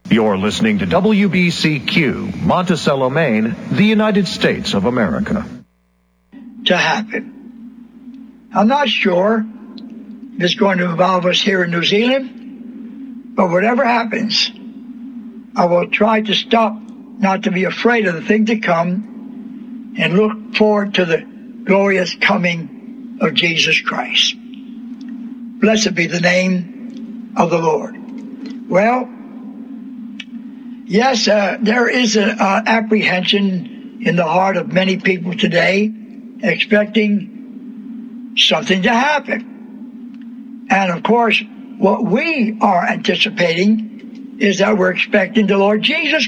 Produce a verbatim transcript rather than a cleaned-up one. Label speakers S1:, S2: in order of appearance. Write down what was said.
S1: You're listening to W B C Q, Monticello, Maine, the United States of America.
S2: To happen. I'm not sure if it's going to involve us here in New Zealand, but whatever happens, I will try to stop, not to be afraid of the thing to come, and look forward to the glorious coming of Jesus Christ. Blessed be the name of the Lord. Well, yes, uh, there is an uh, apprehension in the heart of many people today, expecting something to happen. And of course, what we are anticipating is that we're expecting the Lord Jesus